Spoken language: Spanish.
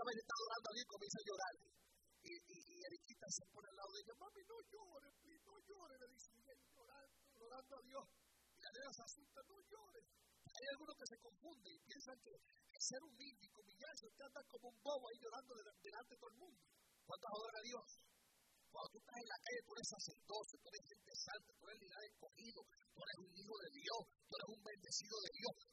vez está adorando a Dios y comienza a llorar. Y Eriquita se pone al lado de ella, mami, no llores, please, no llores, le dice, y ella orando a Dios. Y la nena se asusta, no llores. Hay algunos que se confunden y piensan que ser humilde y humillarse, usted anda como un bobo ahí llorando delante de todo el mundo. ¿Cuántos adoran a Dios? Cuando tú estás en la calle, tú eres sacerdote, tú eres gente santa, tú eres líder escogido, tú eres un hijo de Dios, tú eres un bendecido de Dios.